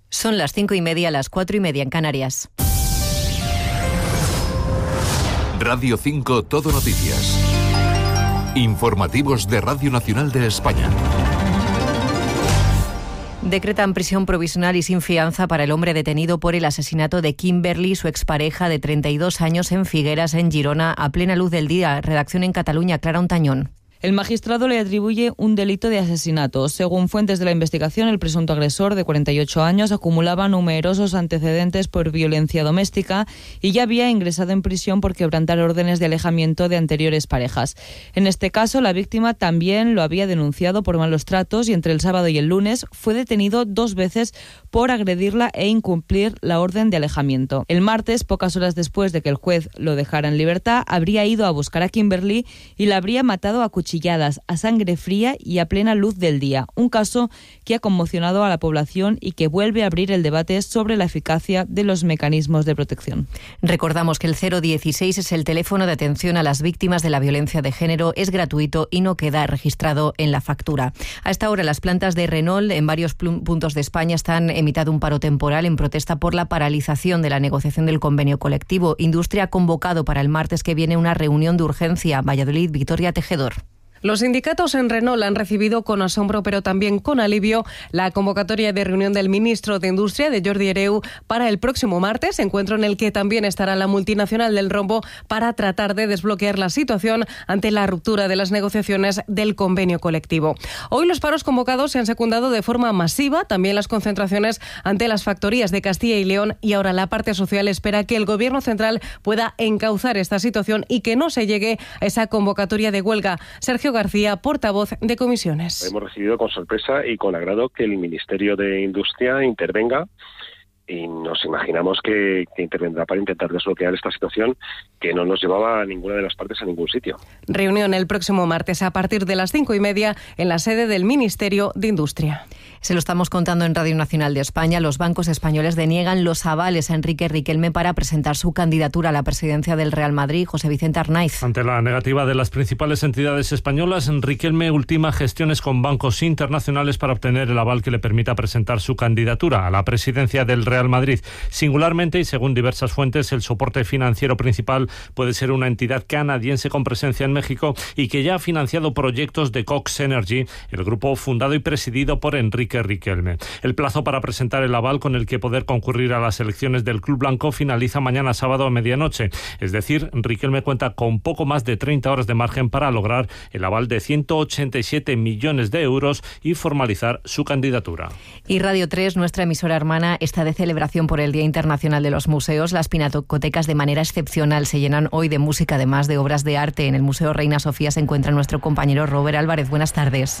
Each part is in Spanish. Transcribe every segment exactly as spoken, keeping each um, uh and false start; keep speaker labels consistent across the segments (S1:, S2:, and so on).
S1: Son las cinco y media, las cuatro y media en Canarias.
S2: Radio cinco Todo Noticias. Informativos de Radio Nacional de España.
S1: Decretan prisión provisional y sin fianza para el hombre detenido por el asesinato de Kimberly, su expareja de treinta y dos años, en Figueras, en Girona, a plena luz del día. Redacción en Cataluña, Clara Ontañón.
S3: El magistrado le atribuye un delito de asesinato. Según fuentes de la investigación, el presunto agresor, de cuarenta y ocho años, acumulaba numerosos antecedentes por violencia doméstica y ya había ingresado en prisión por quebrantar órdenes de alejamiento de anteriores parejas. En este caso, la víctima también lo había denunciado por malos tratos y entre el sábado y el lunes fue detenido dos veces por agredirla e incumplir la orden de alejamiento. El martes, pocas horas después de que el juez lo dejara en libertad, habría ido a buscar a Kimberly y la habría matado a cuchilladas a sangre fría y a plena luz del día. Un caso que ha conmocionado a la población y que vuelve a abrir el debate sobre la eficacia de los mecanismos de protección.
S1: Recordamos que el cero dieciséis es el teléfono de atención a las víctimas de la violencia de género, es gratuito y no queda registrado en la factura. A esta hora, las plantas de Renault en varios puntos de España están en mitad de un paro temporal en protesta por la paralización de la negociación del convenio colectivo. Industria ha convocado para el martes que viene una reunión de urgencia. Valladolid, Victoria Tejedor.
S4: Los sindicatos en Renault han recibido con asombro, pero también con alivio, la convocatoria de reunión del ministro de Industria, de Jordi Hereu, para el próximo martes, encuentro en el que también estará la multinacional del rombo para tratar de desbloquear la situación ante la ruptura de las negociaciones del convenio colectivo. Hoy los paros convocados se han secundado de forma masiva, también las concentraciones ante las factorías de Castilla y León, y ahora la parte social espera que el Gobierno central pueda encauzar esta situación y que no se llegue a esa convocatoria de huelga. Sergio García, portavoz de comisiones.
S5: Hemos recibido con sorpresa y con agrado que el Ministerio de Industria intervenga y nos imaginamos que, que intervendrá para intentar desbloquear esta situación que no nos llevaba a ninguna de las partes a ningún sitio.
S4: Reunión el próximo martes a partir de las cinco y media en la sede del Ministerio de Industria.
S1: Se lo estamos contando en Radio Nacional de España. Los bancos españoles deniegan los avales a Enrique Riquelme para presentar su candidatura a la presidencia del Real Madrid. José Vicente Arnaiz.
S6: Ante la negativa de las principales entidades españolas, Riquelme ultima gestiones con bancos internacionales para obtener el aval que le permita presentar su candidatura a la presidencia del Real Madrid. Singularmente, y según diversas fuentes, el soporte financiero principal puede ser una entidad canadiense con presencia en México y que ya ha financiado proyectos de Cox Energy, el grupo fundado y presidido por Enrique Riquelme. El plazo para presentar el aval con el que poder concurrir a las elecciones del Club Blanco finaliza mañana sábado a medianoche. Es decir, Riquelme cuenta con poco más de treinta horas de margen para lograr el aval de ciento ochenta y siete millones de euros y formalizar su candidatura.
S1: Y Radio tres, nuestra emisora hermana, está de celebración por el Día Internacional de los Museos. Las pinacotecas de manera excepcional se llenan hoy de música, además de obras de arte. En el Museo Reina Sofía se encuentra nuestro compañero Robert Álvarez. Buenas tardes.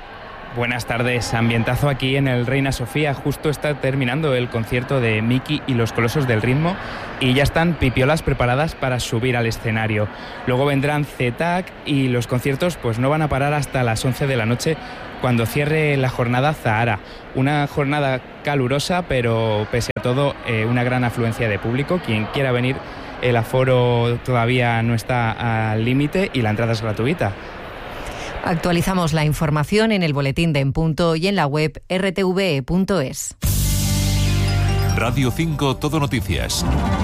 S7: Buenas tardes, ambientazo aquí en el Reina Sofía. Justo está terminando el concierto de Miki y los Colosos del Ritmo y ya están pipiolas preparadas para subir al escenario. Luego vendrán Z T A C y los conciertos pues no van a parar hasta las once de la noche cuando cierre la jornada Zahara. Una jornada calurosa, pero pese a todo eh, una gran afluencia de público. Quien quiera venir, el aforo todavía no está al límite y la entrada es gratuita.
S1: Actualizamos la información en el boletín de En Punto y en la web erre te ve punto es.
S2: Radio cinco Todo Noticias.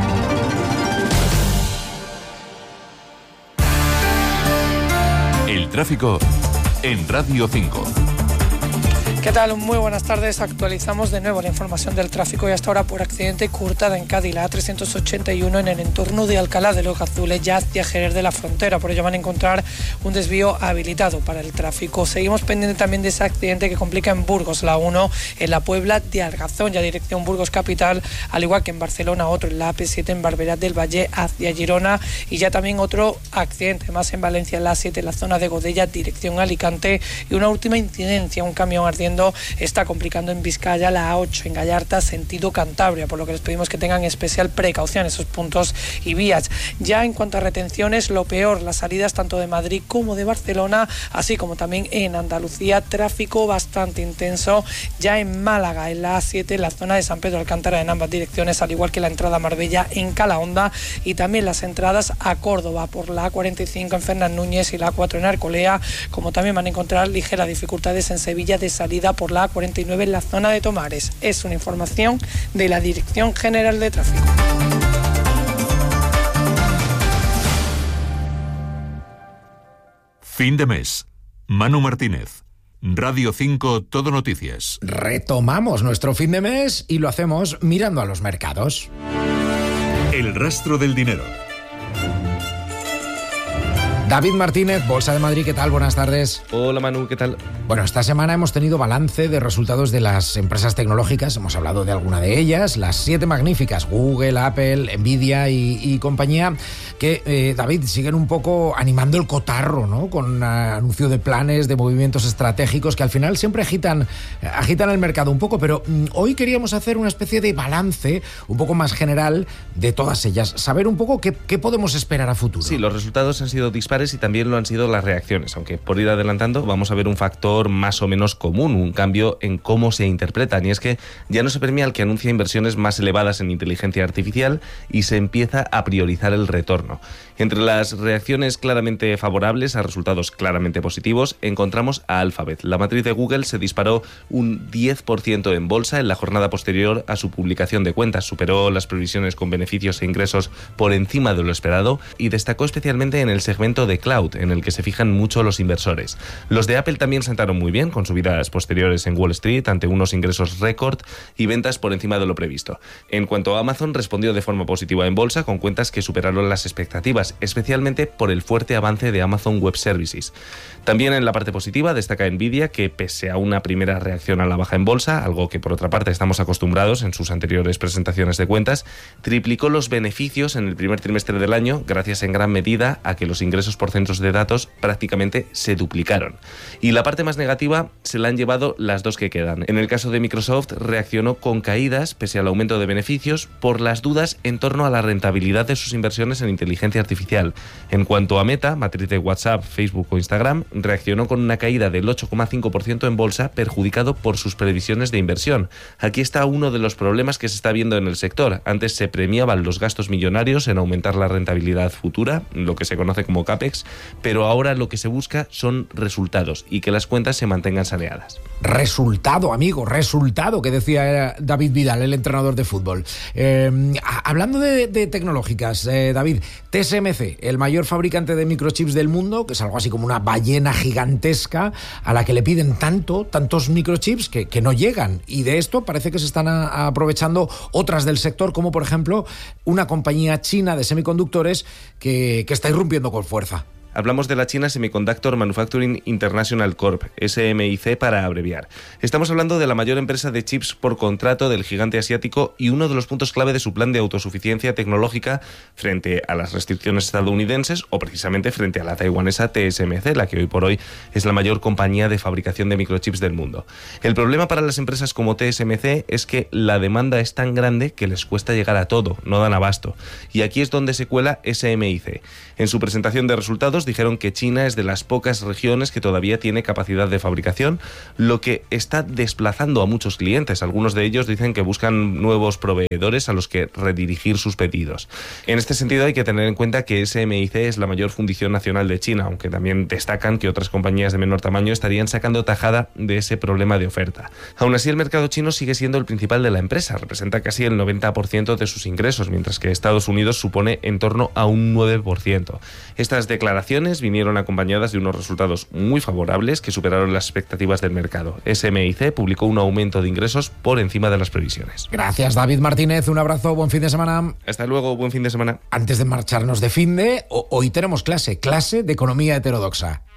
S2: El tráfico en Radio cinco.
S8: ¿Qué tal? Muy buenas tardes. Actualizamos de nuevo la información del tráfico y hasta ahora por accidente cortada en Cádiz, la A trescientos ochenta y uno en el entorno de Alcalá de los Gazules, ya hacia Jerez de la Frontera. Por ello van a encontrar un desvío habilitado para el tráfico. Seguimos pendiente también de ese accidente que complica en Burgos, la uno en la Puebla de Argazón, ya dirección Burgos capital, al igual que en Barcelona, otro en la A P siete en Barberá del Valle hacia Girona, y ya también otro accidente más en Valencia, en la A siete en la zona de Godella, dirección Alicante, y una última incidencia, un camión ardiendo está complicando en Vizcaya, la A ocho en Gallarta, sentido Cantabria, por lo que les pedimos que tengan especial precaución en esos puntos y vías. Ya en cuanto a retenciones, lo peor, las salidas tanto de Madrid como de Barcelona, así como también en Andalucía, tráfico bastante intenso, ya en Málaga, en la A siete, en la zona de San Pedro Alcántara, en ambas direcciones, al igual que la entrada a Marbella en Calahonda, y también las entradas a Córdoba por la A cuarenta y cinco en Fernán Núñez y la A cuatro en Arcolea, como también van a encontrar ligeras dificultades en Sevilla de salida salida por la A cuarenta y nueve en la zona de Tomares. Es una información de la Dirección General de Tráfico.
S2: Fin de mes. Manu Martínez. Radio cinco Todo Noticias.
S9: Retomamos nuestro fin de mes y lo hacemos mirando a los mercados.
S2: El rastro del dinero.
S9: David Martínez, Bolsa de Madrid, ¿qué tal? Buenas tardes.
S10: Hola Manu, ¿qué tal?
S9: Bueno, esta semana hemos tenido balance de resultados de las empresas tecnológicas, hemos hablado de alguna de ellas, las siete magníficas, Google, Apple, Nvidia y, y compañía, que, eh, David, siguen un poco animando el cotarro, ¿no? Con uh, anuncio de planes, de movimientos estratégicos que al final siempre agitan, agitan el mercado un poco, pero mm, hoy queríamos hacer una especie de balance un poco más general de todas ellas, saber un poco qué, qué podemos esperar a futuro.
S10: Sí, los resultados han sido dispares y también lo han sido las reacciones, aunque por ir adelantando vamos a ver un factor más o menos común, un cambio en cómo se interpretan, y es que ya no se premia al que anuncia inversiones más elevadas en inteligencia artificial y se empieza a priorizar el retorno. Entre las reacciones claramente favorables a resultados claramente positivos encontramos a Alphabet. La matriz de Google se disparó un diez por ciento en bolsa en la jornada posterior a su publicación de cuentas, superó las previsiones con beneficios e ingresos por encima de lo esperado y destacó especialmente en el segmento de cloud, en el que se fijan mucho los inversores. Los de Apple también sentaron muy bien, con subidas posteriores en Wall Street ante unos ingresos récord y ventas por encima de lo previsto. En cuanto a Amazon, respondió de forma positiva en bolsa con cuentas que superaron las expectativas, especialmente por el fuerte avance de Amazon Web Services. También en la parte positiva destaca Nvidia, que pese a una primera reacción a la baja en bolsa, algo que por otra parte estamos acostumbrados en sus anteriores presentaciones de cuentas, triplicó los beneficios en el primer trimestre del año gracias en gran medida a que los ingresos por centros de datos prácticamente se duplicaron. Y la parte más negativa se la han llevado las dos que quedan. En el caso de Microsoft, reaccionó con caídas pese al aumento de beneficios por las dudas en torno a la rentabilidad de sus inversiones en inteligencia artificial. En cuanto a Meta, matriz de WhatsApp, Facebook o Instagram, reaccionó con una caída del ocho coma cinco por ciento en bolsa, perjudicado por sus previsiones de inversión. Aquí está uno de los problemas que se está viendo en el sector. Antes se premiaban los gastos millonarios en aumentar la rentabilidad futura, lo que se conoce como CAPEX, pero ahora lo que se busca son resultados y que las cuentas se mantengan saneadas.
S9: Resultado, amigo, resultado, que decía David Vidal, el entrenador de fútbol. Eh, hablando de, de tecnológicas, eh, David, T S M C, el mayor fabricante de microchips del mundo, que es algo así como una ballena gigantesca a la que le piden tanto, tantos microchips que, que no llegan. Y de esto parece que se están a, a aprovechando otras del sector, como por ejemplo una compañía china de semiconductores que, que está irrumpiendo con fuerza.
S10: Hablamos de la China Semiconductor Manufacturing International Corp, S M I C para abreviar. Estamos hablando de la mayor empresa de chips por contrato del gigante asiático y uno de los puntos clave de su plan de autosuficiencia tecnológica frente a las restricciones estadounidenses o precisamente frente a la taiwanesa T S M C, la que hoy por hoy es la mayor compañía de fabricación de microchips del mundo. El problema para las empresas como T S M C es que la demanda es tan grande que les cuesta llegar a todo, no dan abasto. Y aquí es donde se cuela S M I C. En su presentación de resultados dijeron que China es de las pocas regiones que todavía tiene capacidad de fabricación, lo que está desplazando a muchos clientes. Algunos de ellos dicen que buscan nuevos proveedores a los que redirigir sus pedidos. En este sentido hay que tener en cuenta que S M I C es la mayor fundición nacional de China, aunque también destacan que otras compañías de menor tamaño estarían sacando tajada de ese problema de oferta. Aún así, el mercado chino sigue siendo el principal de la empresa, representa casi el noventa por ciento de sus ingresos, mientras que Estados Unidos supone en torno a un nueve por ciento. Estas declaraciones vinieron acompañadas de unos resultados muy favorables que superaron las expectativas del mercado. S M I C publicó un aumento de ingresos por encima de las previsiones.
S9: Gracias, David Martínez. Un abrazo, buen fin de semana.
S10: Hasta luego, buen fin de semana.
S9: Antes de marcharnos de finde, hoy tenemos clase, clase de economía heterodoxa.